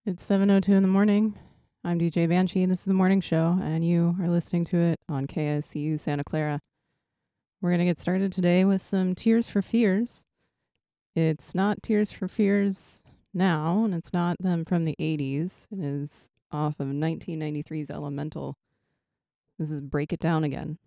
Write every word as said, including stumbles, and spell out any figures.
It's seven oh two in the morning. I'm D J Banshee. This is the morning show, and you are listening to it on K S C U Santa Clara. We're going to get started today with some Tears for Fears. It's not Tears for Fears now, and it's not them from the eighties. It is off of nineteen ninety-three's Elemental. This is Break It Down Again.